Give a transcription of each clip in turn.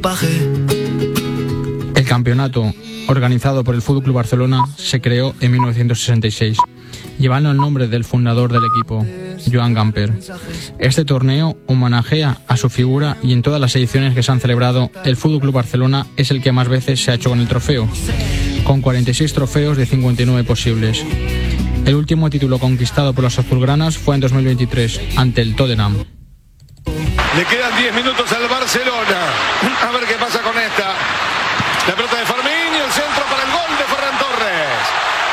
El campeonato, organizado por el FC Barcelona, se creó en 1966, llevando el nombre del fundador del equipo, Joan Gamper. Este torneo homenajea a su figura y en todas las ediciones que se han celebrado, el FC Barcelona es el que más veces se ha hecho con el trofeo, con 46 trofeos de 59 posibles. El último título conquistado por los azulgranas fue en 2023, ante el Tottenham. Le quedan 10 minutos al Barcelona. A ver qué pasa con esta. La pelota de Fermín y el centro para el gol de Ferran Torres.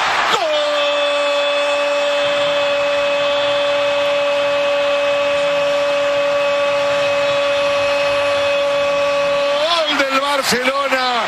¡Gol del Barcelona!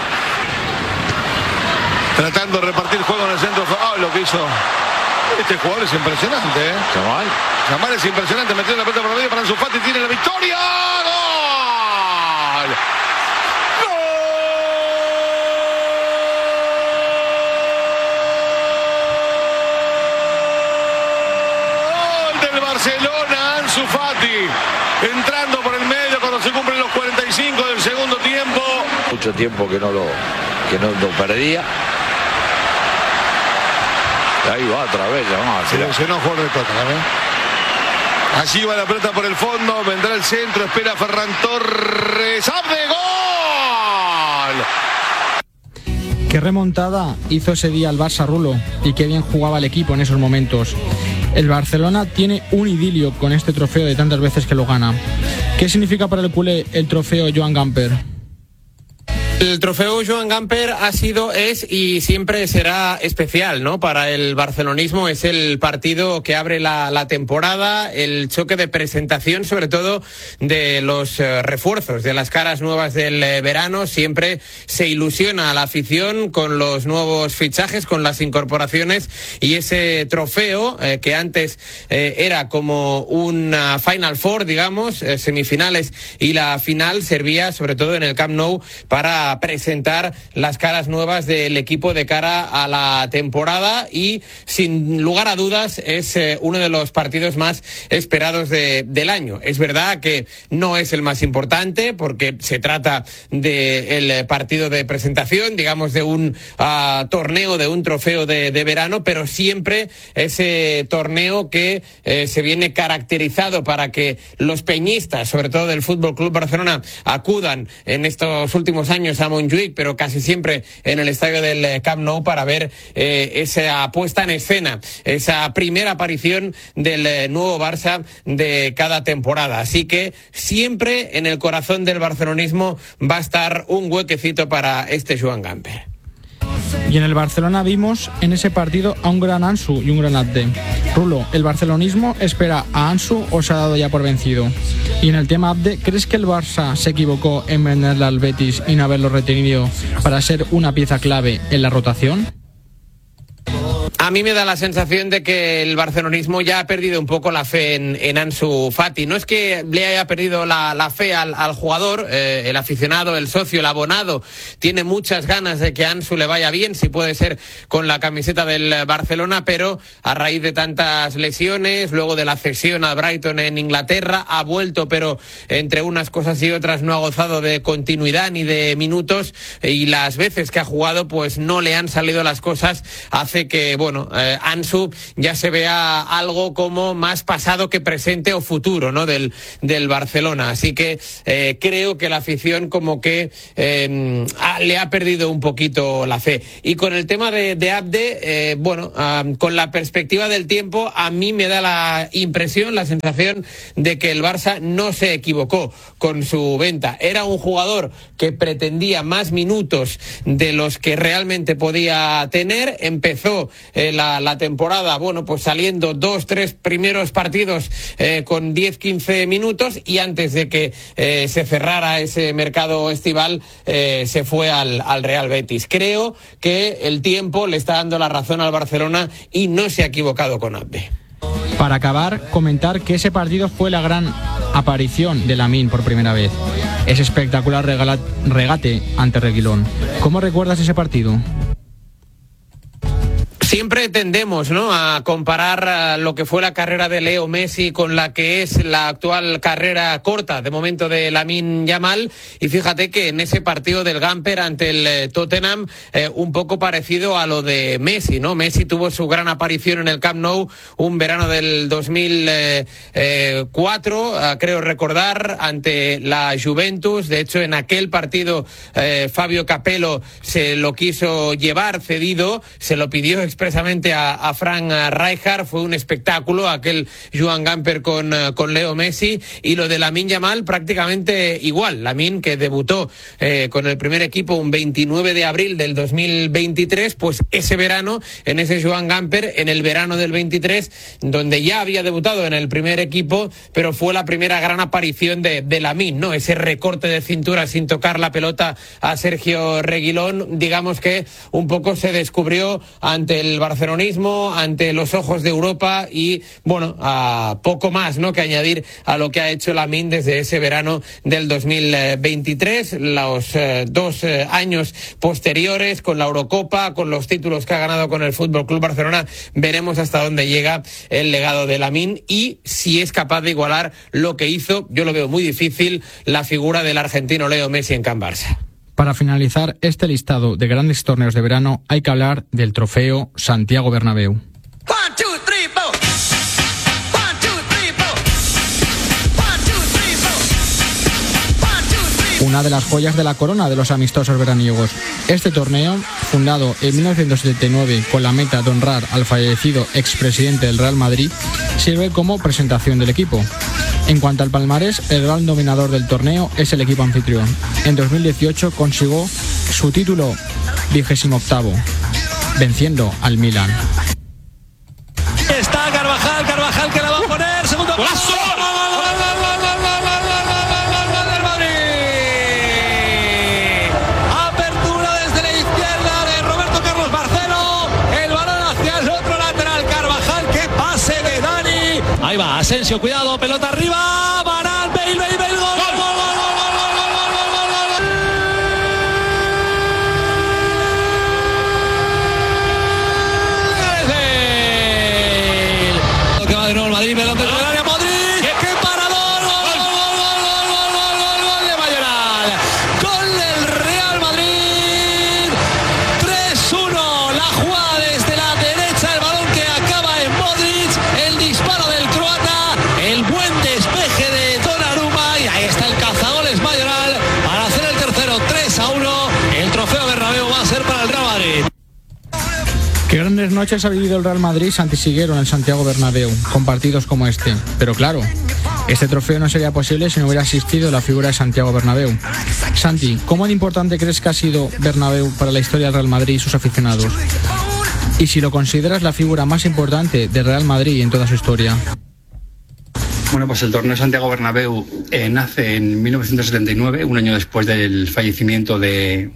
Tratando de repartir juego en el centro. Lo que hizo este jugador es impresionante, ¿eh? Yamal es impresionante, metiendo la pelota por medio para Ansu Fati, tiene la victoria. ¡Gol! ¡Gol del Barcelona! Ansu Fati entrando por el medio cuando se cumplen los 45 del segundo tiempo. Mucho tiempo que no lo perdía. Ahí va otra vez, se lesionó el jugador de Tottenham, Allí va la pelota por el fondo, vendrá el centro, espera Ferran Torres. ¡Abde! ¡Gol! Qué remontada hizo ese día el Barça, Rulo, y qué bien jugaba el equipo en esos momentos. El Barcelona tiene un idilio con este trofeo de tantas veces que lo gana. ¿Qué significa para el culé el trofeo Joan Gamper? El trofeo Joan Gamper ha sido, es y siempre será especial, ¿no? Para el barcelonismo es el partido que abre la temporada, el choque de presentación, sobre todo de los refuerzos, de las caras nuevas del verano. Siempre se ilusiona a la afición con los nuevos fichajes, con las incorporaciones, y ese trofeo que antes era como una Final Four, digamos, semifinales y la final, servía sobre todo en el Camp Nou para presentar las caras nuevas del equipo de cara a la temporada, y sin lugar a dudas es uno de los partidos más esperados del año. Es verdad que no es el más importante porque se trata del partido de presentación, digamos, de un torneo, de un trofeo de verano, pero siempre ese torneo que se viene caracterizado para que los peñistas, sobre todo del FC Barcelona, acudan en estos últimos años a Montjuïc, pero casi siempre en el estadio del Camp Nou, para ver esa puesta en escena, esa primera aparición del nuevo Barça de cada temporada. Así que siempre en el corazón del barcelonismo va a estar un huequecito para este Joan Gamper. Y en el Barcelona vimos en ese partido a un gran Ansu y un gran Abde. Rulo, ¿el barcelonismo espera a Ansu o se ha dado ya por vencido? Y en el tema Abde, ¿crees que el Barça se equivocó en venderle al Betis y no haberlo retenido para ser una pieza clave en la rotación? A mí me da la sensación de que el barcelonismo ya ha perdido un poco la fe en Ansu Fati. No es que le haya perdido la fe al jugador, el aficionado, el socio, el abonado tiene muchas ganas de que Ansu le vaya bien, si puede ser con la camiseta del Barcelona, pero a raíz de tantas lesiones, luego de la cesión al Brighton en Inglaterra, ha vuelto, pero entre unas cosas y otras no ha gozado de continuidad ni de minutos, y las veces que ha jugado pues no le han salido las cosas. Hace que, Ansu ya se vea algo como más pasado que presente o futuro, ¿no? del Barcelona. Así que creo que la afición como que le ha perdido un poquito la fe. Y con el tema de Abde, con la perspectiva del tiempo, a mí me da la impresión, la sensación de que el Barça no se equivocó con su venta. Era un jugador que pretendía más minutos de los que realmente podía tener. Empezó la temporada, saliendo 2-3 primeros partidos con 10-15 minutos, y antes de que se cerrara ese mercado estival se fue al Real Betis. Creo que el tiempo le está dando la razón al Barcelona y no se ha equivocado con Abde. Para acabar, comentar que ese partido fue la gran aparición de Lamine por primera vez. Ese espectacular regate ante Reguilón. ¿Cómo recuerdas ese partido? Siempre tendemos, ¿no?, a comparar lo que fue la carrera de Leo Messi con la que es la actual carrera corta, de momento, de Lamine Yamal, y fíjate que en ese partido del Gamper ante el Tottenham, un poco parecido a lo de Messi, ¿no? Messi tuvo su gran aparición en el Camp Nou un verano del 2004, creo recordar, ante la Juventus. De hecho, en aquel partido Fabio Capello se lo quiso llevar cedido, se lo pidió expresamente a Frank Rijkaard. Fue un espectáculo aquel Joan Gamper con Leo Messi. Y lo de Lamine Yamal prácticamente igual. Lamine, que debutó con el primer equipo un 29 de abril del 2023, pues ese verano, en ese Joan Gamper, en el verano del 23, donde ya había debutado en el primer equipo, pero fue la primera gran aparición de Lamine, ¿no? Ese recorte de cintura sin tocar la pelota a Sergio Reguilón, digamos que un poco se descubrió ante el barcelonismo, ante los ojos de Europa, y bueno, a poco más, ¿no?, que añadir a lo que ha hecho Lamine desde ese verano del 2023, los 2 años posteriores, con la Eurocopa, con los títulos que ha ganado con el Fútbol Club Barcelona. Veremos hasta dónde llega el legado de Lamine y si es capaz de igualar lo que hizo, yo lo veo muy difícil, la figura del argentino Leo Messi en Can Barça. Para finalizar este listado de grandes torneos de verano, hay que hablar del trofeo Santiago Bernabéu. Una de las joyas de la corona de los amistosos veraniegos. Este torneo, fundado en 1979 con la meta de honrar al fallecido expresidente del Real Madrid, sirve como presentación del equipo. En cuanto al palmarés, el gran dominador del torneo es el equipo anfitrión. En 2018 consiguió su título 28º, venciendo al Milan. Está Carvajal que la va a poner, segundo paso. Ahí va, Asensio, cuidado, pelota arriba, Varane, Bale, gol, gol, gol, gol, gol, gol, gol, gol, gol, gol, gol, gol, gol, gol, gol, que va de nuevo el Madrid, pelota en el área, Modric, qué parador, gol, gol, gol, gol, gol, gol, gol de Mayoral, gol del Real Madrid, 3-1, la jugada desde la derecha, el balón que acaba en Modric, el disparo del croata, el buen despeje de Donnarumma, y ahí está el cazagoles Mayoral para hacer el tercero, 3-1. El trofeo Bernabéu va a ser para el Real Madrid. Qué grandes noches ha vivido el Real Madrid Santi Siguero en el Santiago Bernabéu, con partidos como este. Pero claro, este trofeo no sería posible si no hubiera existido la figura de Santiago Bernabéu. Santi, ¿cómo de importante crees que ha sido Bernabéu para la historia del Real Madrid y sus aficionados? Y si lo consideras la figura más importante del Real Madrid en toda su historia. Bueno, pues el torneo Santiago Bernabéu nace en 1979, un año después del fallecimiento del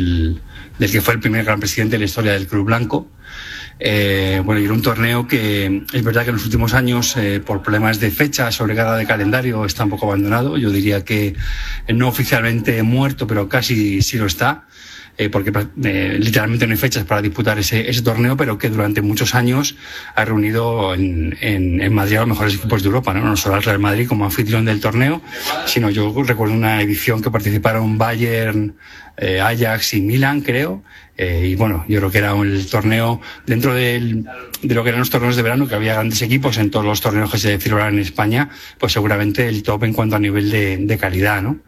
que fue el primer gran presidente de la historia del Club Blanco. Bueno, y era un torneo que es verdad que en los últimos años, por problemas de fecha, sobrecarga de calendario, está un poco abandonado. Yo diría que no oficialmente muerto, pero casi sí lo está. Porque literalmente no hay fechas para disputar ese torneo, pero que durante muchos años ha reunido en Madrid a los mejores equipos de Europa, no solo al Real Madrid como anfitrión del torneo, sino yo recuerdo una edición que participaron Bayern, Ajax y Milan, creo. Y bueno, yo creo que era el torneo dentro de lo que eran los torneos de verano, que había grandes equipos en todos los torneos que se celebraban en España, pues seguramente el top en cuanto a nivel de calidad, ¿no?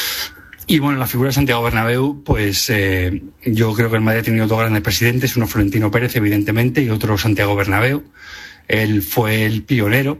Y bueno, la figura de Santiago Bernabéu, pues yo creo que el Madrid ha tenido 2 grandes presidentes, uno Florentino Pérez, evidentemente, y otro Santiago Bernabéu. Él fue el pionero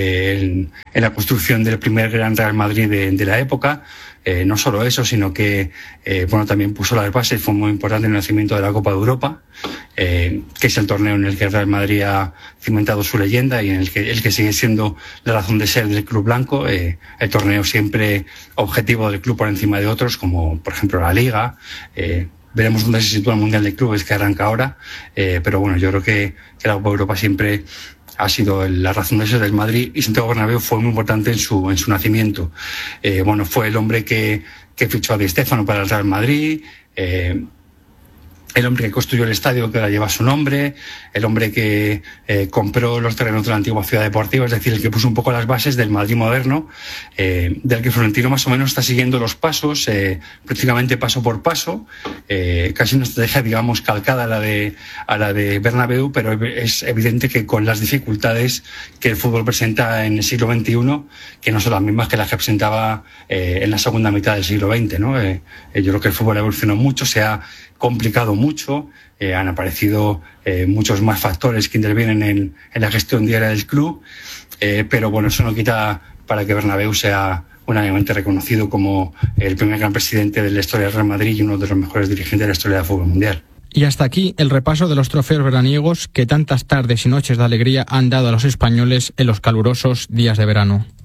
en la construcción del primer gran Real Madrid de la época. No solo eso, sino que bueno, también puso las bases, fue muy importante el nacimiento de la Copa de Europa, que es el torneo en el que el Real Madrid ha cimentado su leyenda y en el que sigue siendo la razón de ser del Club Blanco. El torneo siempre objetivo del club por encima de otros, como por ejemplo la Liga. Veremos dónde se sitúa el Mundial de Clubes, que arranca ahora, pero bueno, yo creo que la Copa de Europa siempre ha sido la razón de ser del Madrid, y Santiago Bernabéu fue muy importante en su nacimiento. Bueno, fue el hombre que fichó a Di Stéfano para el Real Madrid, el hombre que construyó el estadio que ahora lleva su nombre, el hombre que compró los terrenos de la antigua ciudad deportiva, es decir, el que puso un poco las bases del Madrid moderno, del que Florentino más o menos está siguiendo los pasos, prácticamente paso por paso, casi una estrategia, digamos, calcada a la de Bernabéu, pero es evidente que con las dificultades que el fútbol presenta en el siglo XXI, que no son las mismas que las que presentaba en la segunda mitad del siglo XX, ¿no? Yo creo que el fútbol evolucionó mucho, se ha complicado mucho, han aparecido muchos más factores que intervienen en la gestión diaria del club, pero bueno, eso no quita para que Bernabéu sea unánimamente reconocido como el primer gran presidente de la historia del Real Madrid y uno de los mejores dirigentes de la historia del fútbol mundial. Y hasta aquí el repaso de los trofeos veraniegos que tantas tardes y noches de alegría han dado a los españoles en los calurosos días de verano.